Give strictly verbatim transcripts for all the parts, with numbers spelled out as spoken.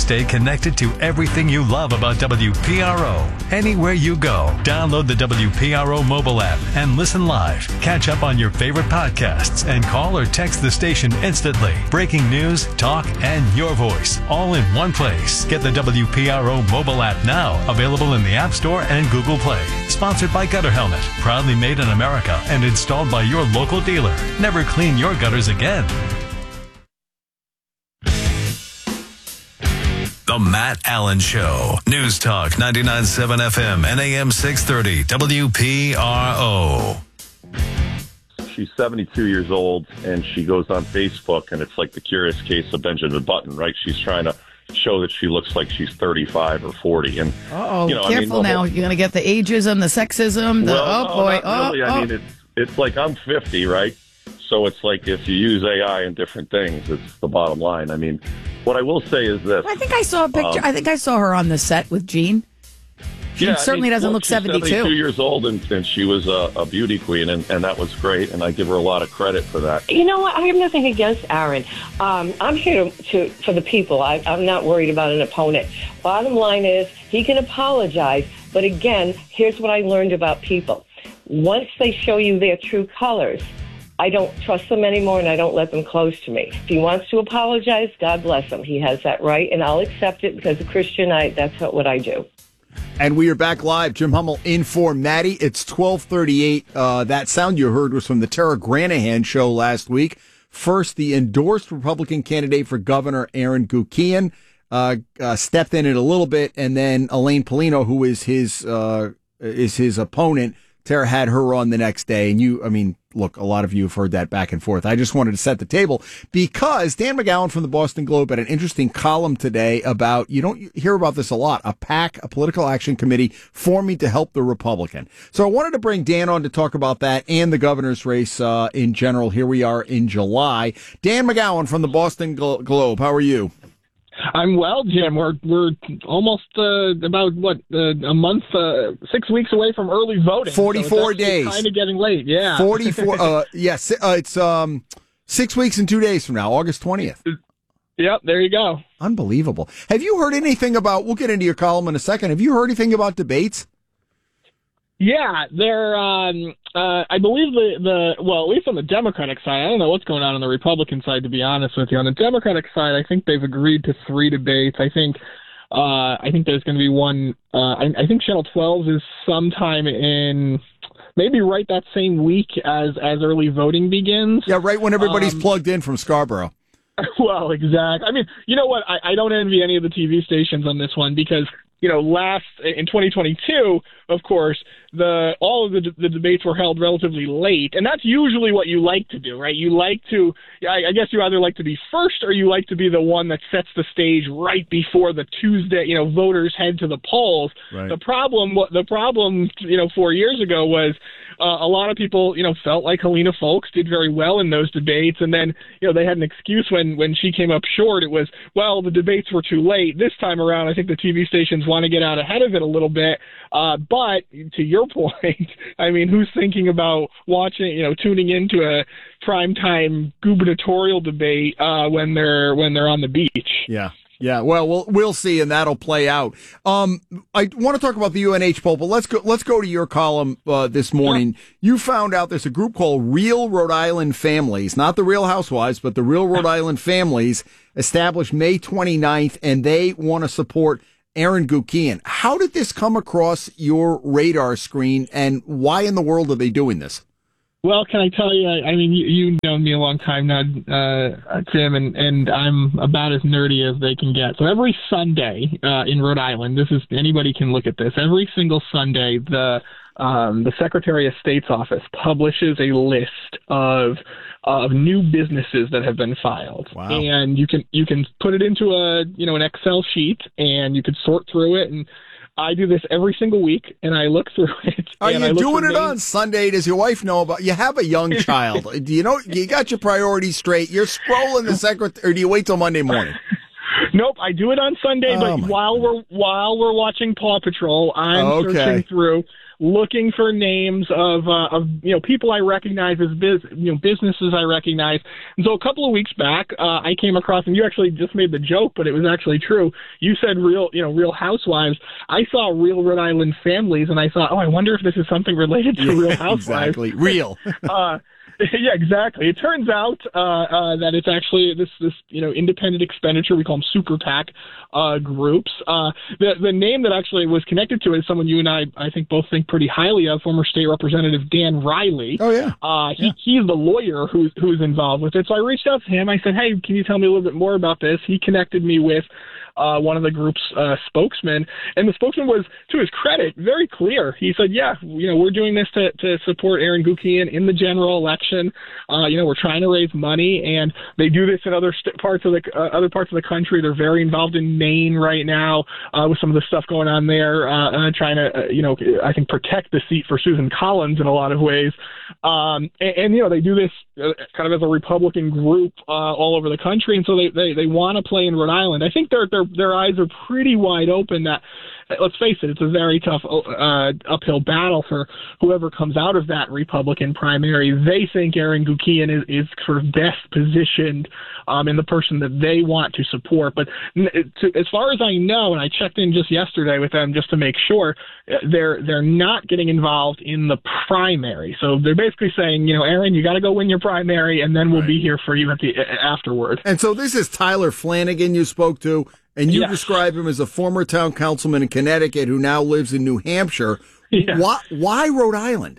Stay connected to everything you love about W P R O. Anywhere you go, download the W P R O mobile app and listen live. Catch up on your favorite podcasts and call or text the station instantly. Breaking news, talk, and your voice, all in one place. Get the W P R O mobile app now, available in the App Store and Google Play. Sponsored by Gutter Helmet, proudly made in America and installed by your local dealer. Never clean your gutters again. The Matt Allen Show. News Talk ninety-nine point seven F M and A M six thirty W P R O. She's seventy-two years old, and she goes on Facebook, and it's like the Curious Case of Benjamin Button, right? She's trying to show that she looks like she's thirty-five or forty. And Uh-oh, you know, careful I mean, now. whole, You're going to get the ageism, the sexism, the, well, oh, no, boy. not really. Oh, I oh. mean, it's, it's like I'm fifty, right? So it's like if you use A I in different things, it's the bottom line. I mean, what I will say is this. I think I saw a picture. Um, I think I saw her on the set with Gene. She yeah, certainly I mean, doesn't look, look she's seventy-two. seventy-two years old, and, and she was a, a beauty queen, and, and that was great, and I give her a lot of credit for that. You know what? I have nothing against Aaron. Um, I'm here to, to for the people. I, I'm not worried about an opponent. Bottom line is he can apologize, but again, here's what I learned about people. Once they show you their true colors, I don't trust them anymore, and I don't let them close to me. If he wants to apologize, God bless him. He has that right, and I'll accept it because a Christian, I, that's what I do. And we are back live. Jim Hummel in for Maddie. It's twelve thirty-eight. Uh, that sound you heard was from the Tara Granahan show last week. First, the endorsed Republican candidate for governor, Aaron Guckian, uh, uh, stepped in it a little bit, and then Elaine Polino, who is his uh, is his opponent, Tara had her on the next day. And you, I mean, look, a lot of you have heard that back and forth. I just wanted to set the table because Dan McGowan from the Boston Globe had an interesting column today about, you don't hear about this a lot, a PAC, a political action committee forming to help the Republican. So I wanted to bring Dan on to talk about that and the governor's race uh, in general. Here we are in July. Dan McGowan from the Boston Glo- Globe. How are you? I'm well, Jim. We're we're almost uh, about what uh, a month, uh, six weeks away from early voting. Forty-four so days. Kind of getting late. Yeah. Forty-four. uh, yes. Uh, it's um six weeks and two days from now, August twentieth. Yep. There you go. Unbelievable. Have you heard anything about? We'll get into your column in a second. Have you heard anything about debates? Yeah, they're. Um, uh, I believe the the well, at least on the Democratic side. I don't know what's going on on the Republican side, to be honest with you. On the Democratic side, I think they've agreed to three debates. I think. Uh, I think there's going to be one. Uh, I, I think Channel twelve is sometime in maybe right that same week as as early voting begins. Yeah, right when everybody's um, plugged in from Scarborough. Well, exactly. I mean, you know what? I, I don't envy any of the T V stations on this one because, you know, last in twenty twenty-two, of course, the all of the the debates were held relatively late, and that's usually what you like to do, right? You like to, I, I guess, you either like to be first or you like to be the one that sets the stage right before the Tuesday, you know, voters head to the polls. Right. The problem, the problem, you know, four years ago was uh, a lot of people, you know, felt like Helena Foulkes did very well in those debates, and then, you know, they had an excuse when when she came up short. It was, well, the debates were too late. This time around, I think the T V stations want to get out ahead of it a little bit. Uh, but to your point, I mean, who's thinking about watching, you know, tuning into a primetime gubernatorial debate uh, when they're when they're on the beach? Yeah. Yeah, well, we'll we'll see, and that'll play out. Um, I want to talk about the U N H poll, but let's go. Let's go to your column uh, this morning. You found out there's a group called Real Rhode Island Families, not the Real Housewives, but the Real Rhode Island Families, established May twenty-ninth, and they want to support Aaron Guckian. How did this come across your radar screen, and why in the world are they doing this? Well, can I tell you, I mean, you, you've known me a long time now, uh, Tim, and, and I'm about as nerdy as they can get. So every Sunday uh, in Rhode Island, this is anybody can look at this, every single Sunday, the um, the Secretary of State's office publishes a list of of new businesses that have been filed. Wow. And you can you can put it into a you know an Excel sheet, and you can sort through it. And I do this every single week, and I look through it. Are you doing it names. on Sunday? Does your wife know about? You have a young child. Do you know you got your priorities straight? You're scrolling the secretary, or do you wait till Monday morning? Nope, I do it on Sunday, Oh, but my while we're while we're watching Paw Patrol, I'm Okay. searching through, looking for names of uh, of you know people I recognize as biz, you know businesses I recognize. And so a couple of weeks back, uh, I came across, and you actually just made the joke, but it was actually true. You said real you know Real Housewives. I saw Real Rhode Island Families, and I thought, oh, I wonder if this is something related to Real Housewives. Exactly. Real. uh, yeah, exactly. It turns out uh, uh, that it's actually this this you know independent expenditure. We call them super PAC uh, groups. Uh, the the name that actually was connected to it is someone you and I I think both think pretty highly of, former state representative Dan Riley. Oh yeah. Uh, he he's the lawyer who's who's involved with it. So I reached out to him. I said, hey, can you tell me a little bit more about this? He connected me with Uh, one of the group's uh, spokesmen, and the spokesman was, to his credit, very clear. He said, yeah, you know, we're doing this to, to support Aaron Guckian in the general election. Uh, you know, we're trying to raise money, and they do this in other st- parts of the uh, other parts of the country. They're very involved in Maine right now uh, with some of the stuff going on there, uh, uh, trying to, uh, you know, I think protect the seat for Susan Collins in a lot of ways. Um, and, and, you know, they do this uh, kind of as a Republican group uh, all over the country, and so they, they, they want to play in Rhode Island. I think they're, they're their eyes are pretty wide open that, let's face it, it's a very tough uh, uphill battle for whoever comes out of that Republican primary. They think Aaron Guckian is, is sort of best positioned um, in the person that they want to support. But to, as far as I know, and I checked in just yesterday with them just to make sure, they're they're not getting involved in the primary. So they're basically saying, you know, Aaron, you got to go win your primary, and then we'll Right. be here for you at the afterward. And so this is Tyler Flanagan you spoke to, and you Yes. describe him as a former town councilman in Connecticut who now lives in New Hampshire. Yeah. Why, why Rhode Island?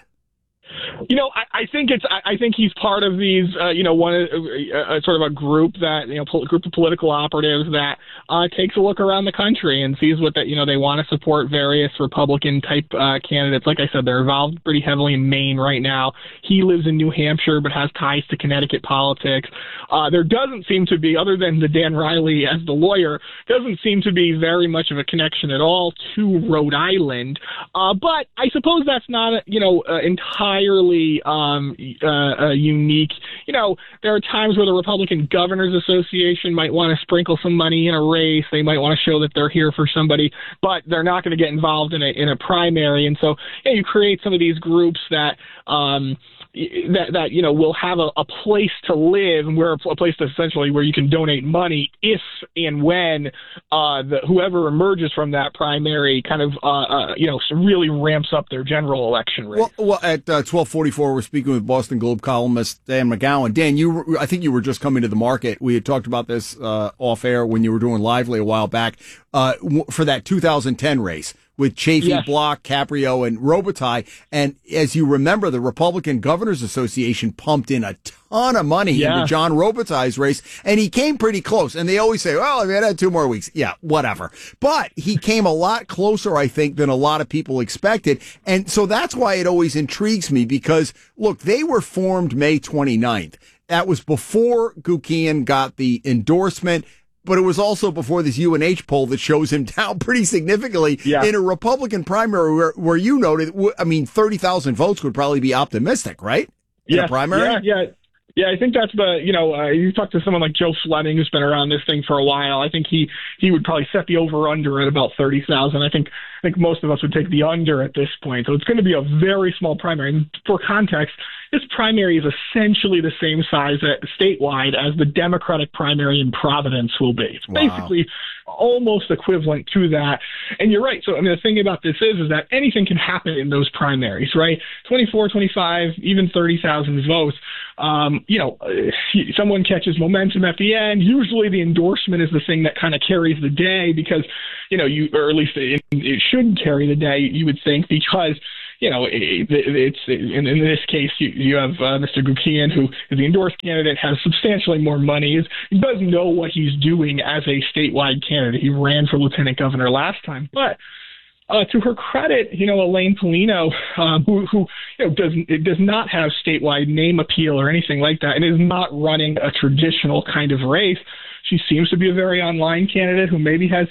You know, I, I think it's. I, I think he's part of these. Uh, you know, one uh, uh, sort of a group that you know, pol- group of political operatives that uh, takes a look around the country and sees what that you know they want to support various Republican type uh, candidates. Like I said, they're involved pretty heavily in Maine right now. He lives in New Hampshire, but has ties to Connecticut politics. Uh, there doesn't seem to be, other than the Dan Riley as the lawyer, doesn't seem to be very much of a connection at all to Rhode Island. Uh, but I suppose that's not you know uh, entirely. Um, uh, uh, unique. You know, there are times where the Republican Governors Association might want to sprinkle some money in a race. They might want to show that they're here for somebody, but they're not going to get involved in a in a primary. And so, yeah, you create some of these groups that. Um, that, that you know will have a, a place to live, and where a place to essentially where you can donate money if and when uh, the, whoever emerges from that primary kind of uh, uh, you know really ramps up their general election race. Well, well at uh, twelve forty-four, we're speaking with Boston Globe columnist Dan McGowan. Dan, you were, I think you were just coming to the market. We had talked about this uh, off air when you were doing Lively a while back uh, w- for that two thousand ten race with Chafee, Yes. Block, Caprio, and Robitaille. And as you remember, the Republican Governors Association pumped in a ton of money Yeah. into John Robitaille's race, and he came pretty close. And they always say, well, if he had had two more weeks, yeah, whatever. But he came a lot closer, I think, than a lot of people expected. And so that's why it always intrigues me, because, look, they were formed May twenty-ninth. That was before Guckian got the endorsement. But it was also before this U N H poll that shows him down pretty significantly Yeah. in a Republican primary where, where you noted, I mean, thirty thousand votes would probably be optimistic, right? In yeah, a primary? Yeah, yeah. Yeah, I think that's the, you know, uh, you talk to someone like Joe Fleming, who's been around this thing for a while. I think he, he would probably set the over-under at about thirty thousand. I think I think most of us would take the under at this point. So it's going to be a very small primary. And for context, this primary is essentially the same size at, statewide as the Democratic primary in Providence will be. It's Wow. basically almost equivalent to that. And you're right. So, I mean, the thing about this is, is that anything can happen in those primaries, right? twenty-four, twenty-five, even thirty thousand votes. Um, you know, someone catches momentum at the end. Usually the endorsement is the thing that kind of carries the day because, you know, you, or at least it, it should carry the day, you would think, because, you know, it, it's in, in this case, you, you have uh, Mister Guckian, who is the endorsed candidate, has substantially more money. He does know what he's doing as a statewide candidate. He ran for lieutenant governor last time, but Uh, to her credit, you know, Elaine Polino, um, who, who, you know, does it does not have statewide name appeal or anything like that, and is not running a traditional kind of race. She seems to be a very online candidate who maybe has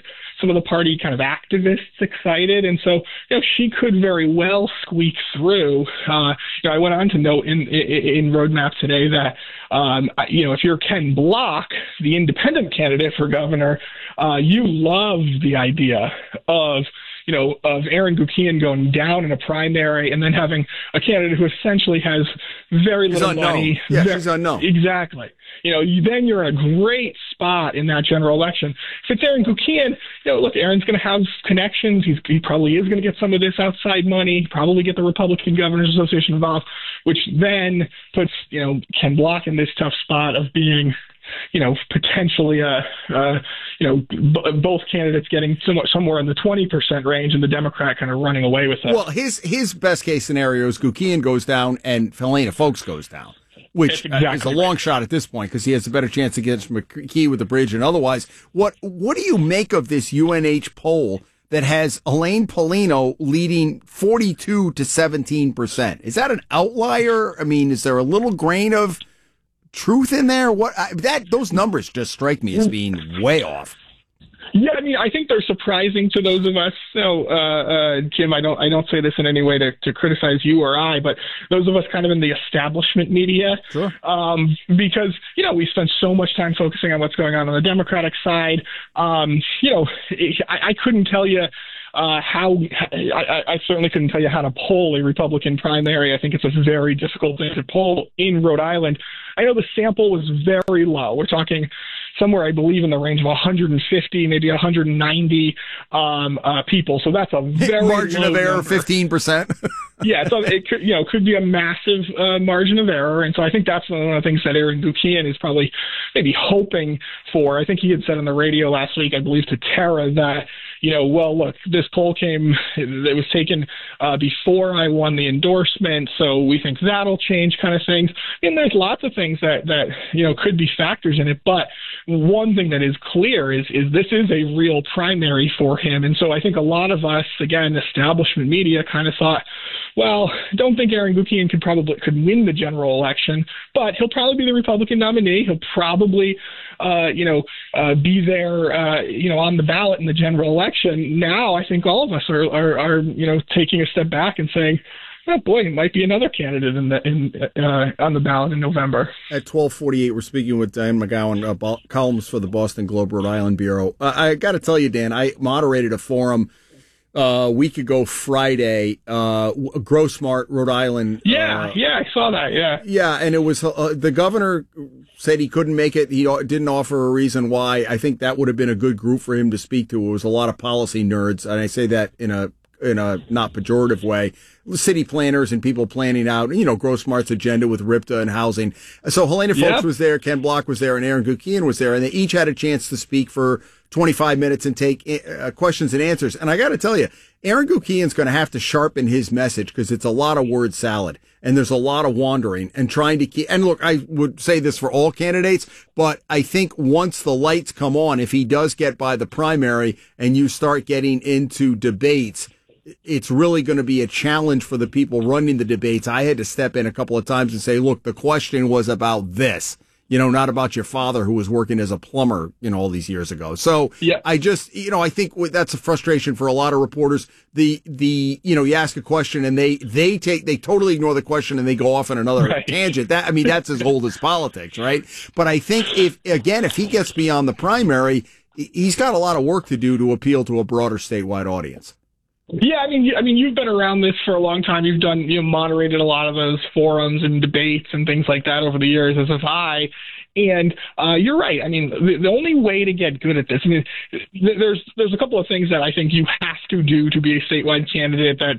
some of the party kind of activists excited. And so, you know, she could very well squeak through. Uh, you know, I went on to note in, in, in Roadmap today that, um, you know, if you're Ken Block, the independent candidate for governor, uh, you love the idea of, you know, of Aaron Guckian going down in a primary and then having a candidate who essentially has very She's little unknown. money. Yeah, very, she's unknown. Exactly. You know, you, then you're in a great spot in that general election. If it's Aaron Guckian, you know, look, Aaron's going to have connections. He's, he probably is going to get some of this outside money, probably get the Republican Governors Association involved, which then puts, you know, Ken Block in this tough spot of being, you know, potentially, uh, uh, you know, b- both candidates getting somewhat, somewhere in the twenty percent range and the Democrat kind of running away with it. Well, his his best case scenario is Guckian goes down and Helena Foulkes goes down, which exactly uh, is a long shot at this point because he has a better chance against McKee with the bridge and otherwise. What what do you make of this U N H poll that has Elaine Paulino leading forty-two to seventeen percent? Is that an outlier? I mean, is there a little grain of truth in there? What I, that those numbers just strike me as being way off. Yeah, I mean, I think they're surprising to those of us. So, uh, uh, Jim, I don't, I don't say this in any way to, to criticize you or I, but those of us kind of in the establishment media, Sure. um, because you know we spend so much time focusing on what's going on on the Democratic side. Um, you know, I, I couldn't tell you. Uh, how I, I certainly couldn't tell you how to poll a Republican primary. I think it's a very difficult thing to poll in Rhode Island. I know the sample was very low. We're talking somewhere, I believe, in the range of one hundred fifty, maybe one hundred ninety um, uh, people. So that's a very margin low of error, number. fifteen percent. Yeah, so it could, you know, could be a massive uh, margin of error, and so I think that's one of the things that Aaron Guckian is probably maybe hoping for. I think he had said on the radio last week, I believe, to Tara that, you know, well, look, this poll came, it was taken uh, before I won the endorsement, so we think that'll change, kind of things. And there's lots of things that that you know could be factors in it, but one thing that is clear is is this is a real primary for him, and so I think a lot of us, again, establishment media, kind of thought, well, don't think Aaron Guckian could probably could win the general election, but he'll probably be the Republican nominee. He'll probably, uh, you know, uh, be there, uh, you know, on the ballot in the general election. Now, I think all of us are, are, are you know, taking a step back and saying, oh boy, it might be another candidate in the in uh, on the ballot in November. At twelve forty-eight, we're speaking with Dan McGowan, uh, bo- columnist for the Boston Globe Rhode Island Bureau. Uh, I got to tell you, Dan, I moderated a forum uh, a week ago Friday, uh, Grossmart, Rhode Island. Yeah, uh, yeah, I saw that, yeah. Yeah, and it was uh, the governor said he couldn't make it. He didn't offer a reason why. I think that would have been a good group for him to speak to. It was a lot of policy nerds, and I say that in a in a not pejorative way, city planners and people planning out, you know, Grossmart's agenda with R I P T A and housing. So Helena Foulkes Yep. was there, Ken Block was there, and Aaron Guckian was there, and they each had a chance to speak for twenty-five minutes and take uh, questions and answers. And I got to tell you, Aaron Guckian's going to have to sharpen his message because it's a lot of word salad and there's a lot of wandering and trying to keep. And look, I would say this for all candidates, but I think once the lights come on, if he does get by the primary and you start getting into debates, it's really going to be a challenge for the people running the debates. I had to step in a couple of times and say, look, the question was about this, you know, not about your father who was working as a plumber, you know, all these years ago. So yeah. I just, you know, I think that's a frustration for a lot of reporters. The, the, you know, you ask a question and they, they take, they totally ignore the question and they go off on another right. tangent. That, I mean, that's as old as politics, right? But I think if, again, if he gets beyond the primary, he's got a lot of work to do to appeal to a broader statewide audience. Yeah, I mean, I mean, you've been around this for a long time. You've done, you know, moderated a lot of those forums and debates and things like that over the years, as have I. And uh, you're right. I mean, the, the only way to get good at this, I mean, th- there's there's a couple of things that I think you have to do to be a statewide candidate that,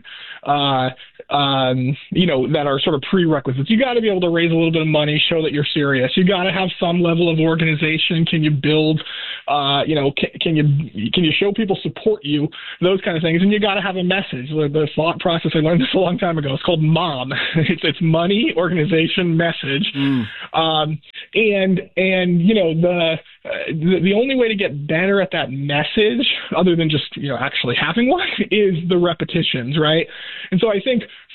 uh, um, you know, that are sort of prerequisites. You got to be able to raise a little bit of money, show that you're serious. You got to have some level of organization. Can you build, uh, you know, can, can you can you show people support you? Those kind of things. And you got to have a message. The, the thought process, I learned this a long time ago. It's called MOM. It's it's money, organization, message. Mm. Um, and And, and you know, the, uh, the the only way to get better at that message, other than just, you know, actually having one, is the repetitions, right? And so I think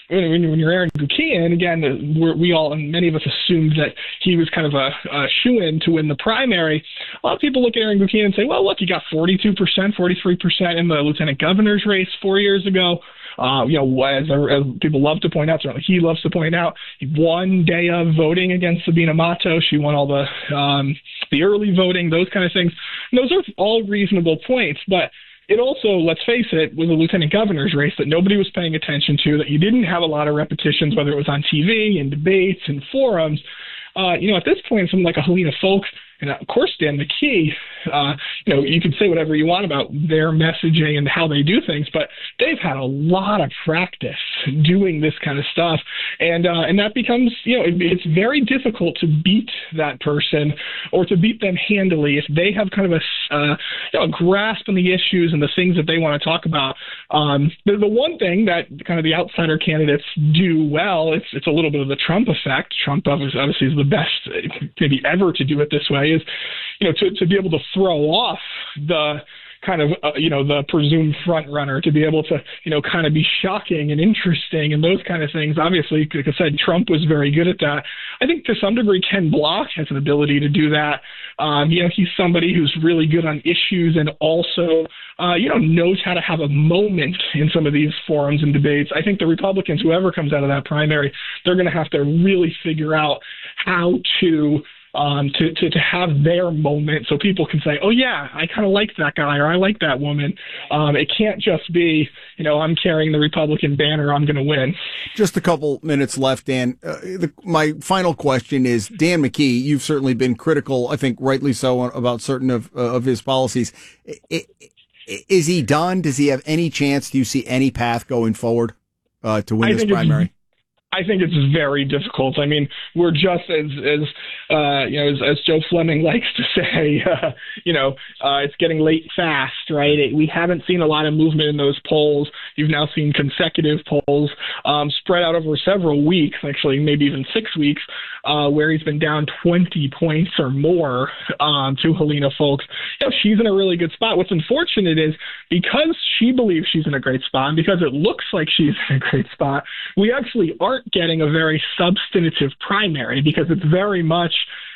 when, when you're Aaron Buchanan, again, we're, we all, and many of us assumed that he was kind of a, a shoo-in to win the primary. A lot of people look at Aaron Buchanan and say, well, look, he got forty-two percent, forty-three percent in the lieutenant governor's race four years ago. Uh, you know, as, as people love to point out, certainly he loves to point out, he won day of voting against Sabina Matos. She won all the um, the early voting, those kind of things. And those are all reasonable points, but it also, let's face it, was a lieutenant governor's race that nobody was paying attention to, that you didn't have a lot of repetitions, whether it was on T V, in debates, in forums. Uh, you know, at this point, something like a Helena Foulkes, and of course, Dan McKee, uh, you know, you can say whatever you want about their messaging and how they do things, but they've had a lot of practice doing this kind of stuff. And uh, and that becomes, you know, it, it's very difficult to beat that person or to beat them handily if they have kind of a, uh, you know, a grasp on the issues and the things that they want to talk about. Um, the, the one thing that kind of the outsider candidates do well, it's, it's a little bit of the Trump effect. Trump obviously, obviously is the best maybe ever to do it this way. Is, you know, to, to be able to throw off the kind of, uh, you know, the presumed front runner, to be able to, you know, kind of be shocking and interesting and those kind of things. Obviously, like I said, Trump was very good at that. I think to some degree, Ken Block has an ability to do that. Um, you know, he's somebody who's really good on issues and also, uh, you know, knows how to have a moment in some of these forums and debates. I think the Republicans, whoever comes out of that primary, they're going to have to really figure out how to Um, to, to, to have their moment so people can say, oh, yeah, I kind of like that guy or I like that woman. Um, it can't just be, you know, I'm carrying the Republican banner, I'm going to win. Just a couple minutes left, Dan. Uh, the, my final question is, Dan McKee, you've certainly been critical, I think rightly so, about certain of, uh, of his policies. I, I, is he done? Does he have any chance? Do you see any path going forward uh, to win I this primary? I think it's very difficult. I mean, we're just as, as uh, you know, as, as Joe Fleming likes to say, uh, you know, uh, it's getting late fast, right? It, we haven't seen a lot of movement in those polls. You've now seen consecutive polls um, spread out over several weeks, actually maybe even six weeks, uh, where he's been down twenty points or more um, to Helena Foulkes. You know, she's in a really good spot. What's unfortunate is because she believes she's in a great spot and because it looks like she's in a great spot, we actually aren't getting a very substantive primary because it's very much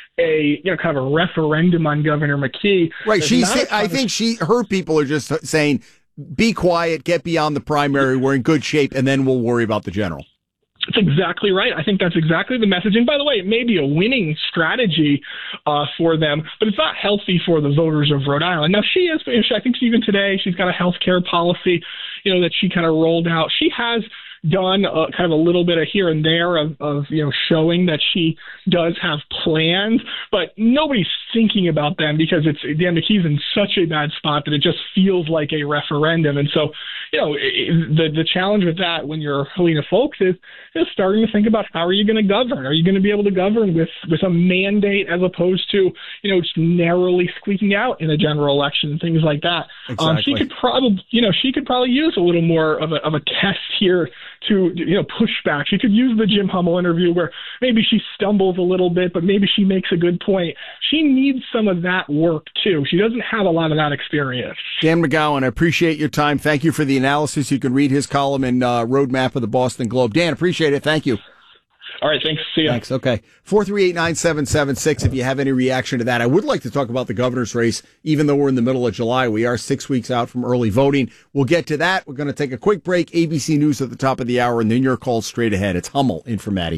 a, you know, kind of a referendum on Governor McKee. Right. There's She's, not I think she, her people are just saying, be quiet, get beyond the primary. We're in good shape. And then we'll worry about the general. That's exactly right. I think that's exactly the message. And by the way, it may be a winning strategy uh, for them, but it's not healthy for the voters of Rhode Island. Now, she is, I think even today, she's got a health care policy, you know, that she kind of rolled out. She has done uh, kind of a little bit of here and there of, of, you know, showing that she does have plans, but nobody's thinking about them because it's Dan McKee's in such a bad spot that it just feels like a referendum. And so, you know, it, the the challenge with that when you're Helena Foulkes is, is starting to think about how are you going to govern? Are you going to be able to govern with, with a mandate as opposed to, you know, just narrowly squeaking out in a general election and things like that? Exactly. Um, she could probably, you know, she could probably use a little more of a, of a test here to, you know, push back. She could use the Jim Hummel interview where maybe she stumbles a little bit, but maybe she makes a good point. She needs some of that work, too. She doesn't have a lot of that experience. Dan McGowan, I appreciate your time. Thank you for the analysis. You can read his column in uh, Roadmap of the Boston Globe. Dan, appreciate it. Thank you. All right, thanks. See ya. Thanks. Okay. four three eight, nine seven seven six if you have any reaction to that. I would like to talk about the governor's race, even though we're in the middle of July. We are six weeks out from early voting. We'll get to that. We're going to take a quick break. A B C News at the top of the hour, and then your call straight ahead. It's Hummel in for Maddie.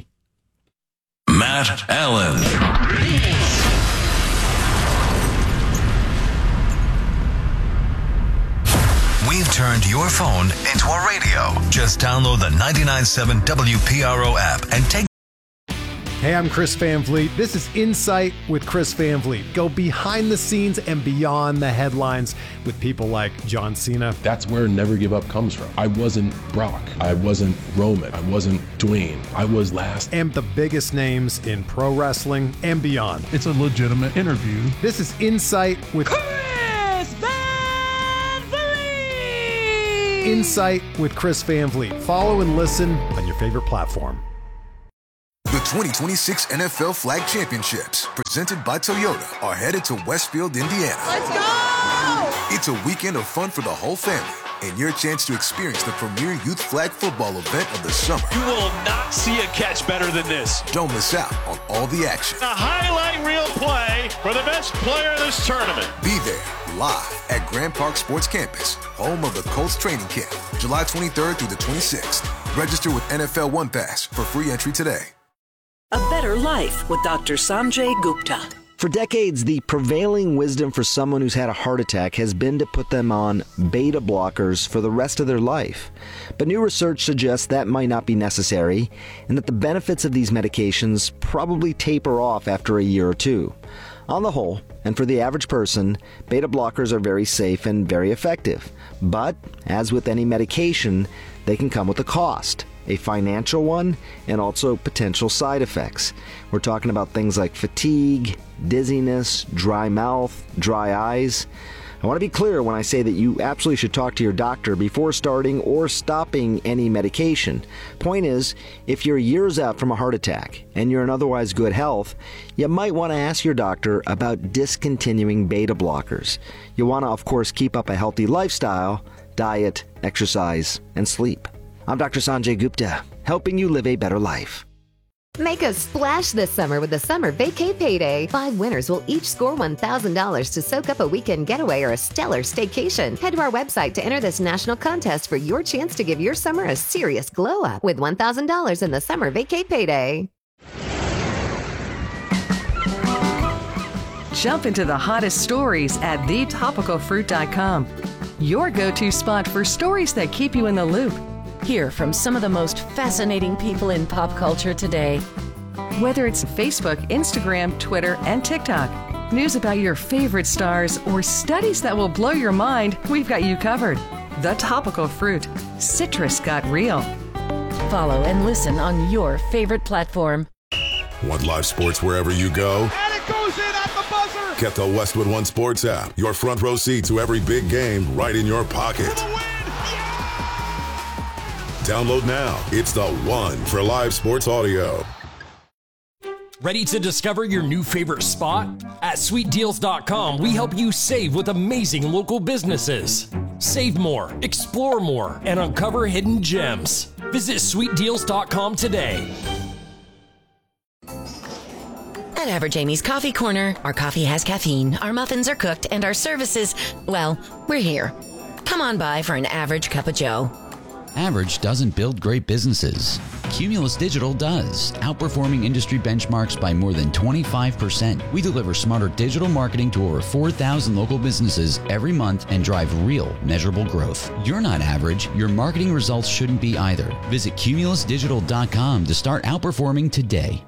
Matt Allen. We've turned your phone into a radio. Just download the ninety-nine point seven W P R O app and take. Hey, I'm Chris Van Vliet. This is Insight with Chris Van Vliet. Go behind the scenes and beyond the headlines with people like John Cena. That's where Never Give Up comes from. I wasn't Brock. I wasn't Roman. I wasn't Dwayne. I was last. And the biggest names in pro wrestling and beyond. It's a legitimate interview. This is Insight with Chris Van Vliet. Insight with Chris Van Vliet. Follow and listen on your favorite platform. The twenty twenty-six N F L Flag Championships, presented by Toyota, are headed to Westfield, Indiana. Let's go! It's a weekend of fun for the whole family. and your chance to experience the premier youth flag football event of the summer. You will not see a catch better than this. Don't miss out on all the action. A highlight reel play for the best player in this tournament. Be there live at Grand Park Sports Campus, home of the Colts training camp, July twenty-third through the twenty-sixth. Register with N F L One Pass for free entry today. A Better Life with Doctor Sanjay Gupta. For decades, the prevailing wisdom for someone who's had a heart attack has been to put them on beta blockers for the rest of their life. But new research suggests that might not be necessary, and that the benefits of these medications probably taper off after a year or two. On the whole, and for the average person, beta blockers are very safe and very effective. But, as with any medication, they can come with a cost. A financial one, and also potential side effects. We're talking about things like fatigue, dizziness, dry mouth, dry eyes. I want to be clear when I say that you absolutely should talk to your doctor before starting or stopping any medication. Point is, if you're years out from a heart attack and you're in otherwise good health, you might want to ask your doctor about discontinuing beta blockers. You want to, of course, keep up a healthy lifestyle, diet, exercise, and sleep. I'm Doctor Sanjay Gupta, helping you live a better life. Make a splash this summer with the Summer Vacay Payday. Five winners will each score one thousand dollars to soak up a weekend getaway or a stellar staycation. Head to our website to enter this national contest for your chance to give your summer a serious glow up with one thousand dollars in the Summer Vacay Payday. Jump into the hottest stories at the topical fruit dot com. Your go-to spot for stories that keep you in the loop. Hear from some of the most fascinating people in pop culture today. Whether it's Facebook, Instagram, Twitter, and TikTok, news about your favorite stars, or studies that will blow your mind, we've got you covered. The Topical Fruit. Citrus got real. Follow and listen on your favorite platform. Want live sports wherever you go? And it goes in at the buzzer! Get the Westwood One Sports app. Your front row seat to every big game right in your pocket. Download now. It's the one for live sports audio. Ready to discover your new favorite spot? At sweet deals dot com, we help you save with amazing local businesses. Save more, explore more, and uncover hidden gems. Visit sweet deals dot com today. At Average Amy's Coffee Corner, our coffee has caffeine, our muffins are cooked, and our services, well, we're here. Come on by for an average cup of joe. Average doesn't build great businesses. Cumulus Digital does, outperforming industry benchmarks by more than twenty-five percent. We deliver smarter digital marketing to over four thousand local businesses every month and drive real, measurable growth. You're not average. Your marketing results shouldn't be either. Visit cumulus digital dot com to start outperforming today.